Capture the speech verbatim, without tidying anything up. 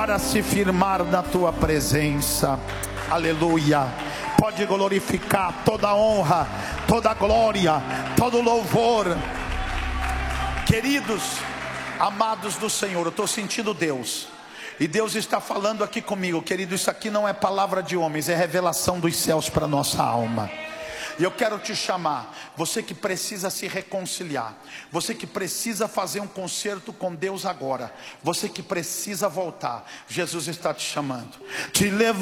para se firmar na tua presença. Aleluia. Pode glorificar. Toda honra, toda glória, todo louvor. Queridos, amados do Senhor, eu estou sentindo Deus. E Deus está falando aqui comigo, querido. Isso aqui não é palavra de homens, é revelação dos céus para a nossa alma. E eu quero te chamar, você que precisa se reconciliar, você que precisa fazer um concerto com Deus agora, você que precisa voltar, Jesus está te chamando. Te leva